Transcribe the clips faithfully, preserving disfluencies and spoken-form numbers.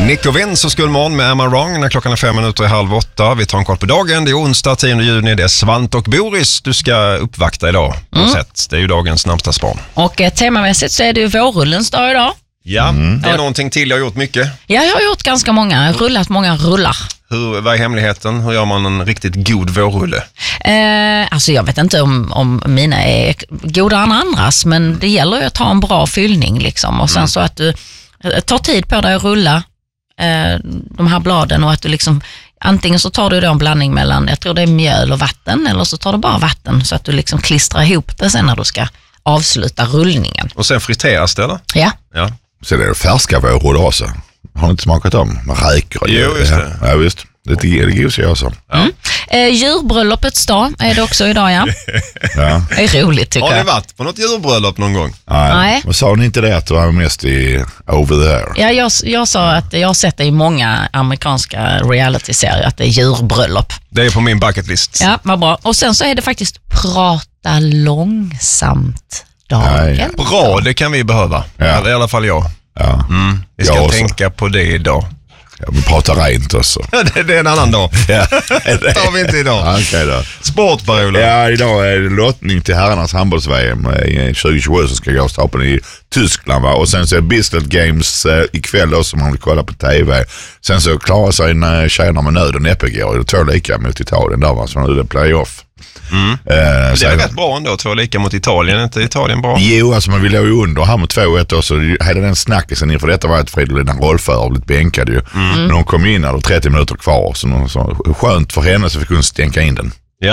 Nick och Vince och Skullmorgon med Am I Wrong när klockan är fem minuter i halv åtta. Vi tar en koll på dagen. Det är onsdag tionde juni. Det är Svant och Boris du ska uppvakta idag. Mm. Det är ju dagens namnsdagsbarn. Och eh, temamässigt så är det ju vårrullens dag idag. Ja, mm. det är någonting till. Jag har gjort mycket. Ja, jag har gjort ganska många. Jag har rullat många rullar. Hur, vad är hemligheten? Hur gör man en riktigt god vårrulle? Eh, alltså jag vet inte om, om mina är godare än andras, men det gäller ju att ha en bra fyllning liksom. Och sen mm. så att du tar tid på dig att rulla eh, de här bladen och att du liksom, antingen så tar du då en blandning mellan, jag tror det är mjöl och vatten, eller så tar du bara vatten så att du liksom klistrar ihop det sen när du ska avsluta rullningen. Och sen friteras det eller? Ja. Ja. Så det är färska vårrullar också. Har ni inte smakat om? Man räker. Jo, just det. Ja, visst. Det är det gos jag också. Ja. Mm. Eh, djurbröllopets dag är det också idag, ja. Ja. Det är roligt tycker jag. Har ni varit på något djurbröllop någon gång? Nej. Nej. Men sa ni inte det att du var mest i over there? Ja, jag, jag sa att jag har sett det i många amerikanska reality-serier att det är djurbröllop. Det är på min bucketlist. Ja, vad bra. Och sen så är det faktiskt prata långsamt dagen. Ja, ja. Bra, det kan vi behöva. Ja. Eller i alla fall jag. Ja. Mm. Vi ska jag tänka på det idag. Ja, vi pratar rent också. det, det är en annan dag. Ja. Det tar vi inte idag. Ja, okay då. Sportparolen. Ja, idag är det lottning till herrarnas handbolls-V M tjugo tjugosju som ska gå av stapeln i Tyskland. Va? Och sen så är Business Games eh, ikväll då som man vill kolla på tv. Sen så klarar sig en tjejerna med nöd och näppe går. Det två lika mot Italien där va, så nu är det playoff. Mm. Eh, det är så, rätt bra ändå, två lika mot Italien. Är inte Italien bra? Jo, alltså man vill ju under här med två ett år, så hela den snackisen inför detta var att Fridolina rollförare blivit bänkad ju. Mm. Men hon kom in och trettio minuter kvar, så, så skönt för henne så fick hon stänka in den. Ja.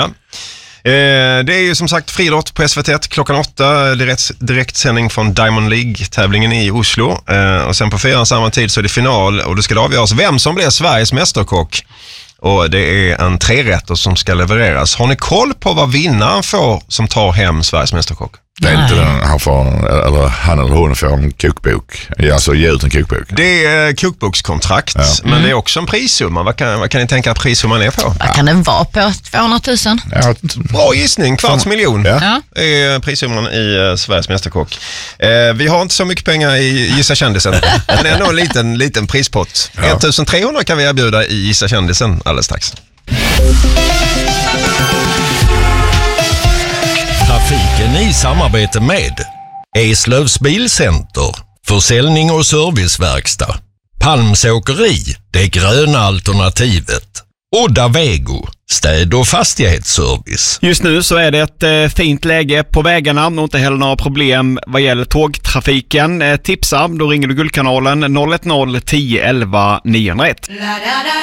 Eh, det är ju som sagt friidrott på S V T klockan åtta, direkt, direktsändning från Diamond League-tävlingen i Oslo. Eh, och sen på fyran samma tid så är det final och det ska avgöras vem som blir Sveriges mästerkock. Och det är en trerätter som ska levereras. Har ni koll på vad vinnaren får som tar hem Sveriges mästerkock? Det är inte den, han får, eller han eller hon får en kokbok. Alltså ge ut en kokbok. Det är kokbokskontrakt, ja. Men mm. det är också en prissumma. Vad kan, vad kan ni tänka att prissumman är på? Vad kan den vara på? tvåhundratusen? Ja. Bra gissning, kvarts miljon. Ja. Det är prissumman i uh, Sveriges mästerkock. Eh, vi har inte så mycket pengar i Gissa kändisen. Men det är ändå en liten, liten prispott. Ja. ettusentrehundra kan vi erbjuda i Gissa kändisen alldeles strax. Trafiken i samarbete med Eslövs Bilcenter, försäljning och serviceverkstad, Palmsåkeri, det gröna alternativet, Odda Vego, städ- och fastighetsservice. Just nu så är det ett eh, fint läge på vägarna och inte heller några problem vad gäller tågtrafiken. Eh, tipsa, då ringer du Guldkanalen noll ett noll tio elva niohundraett.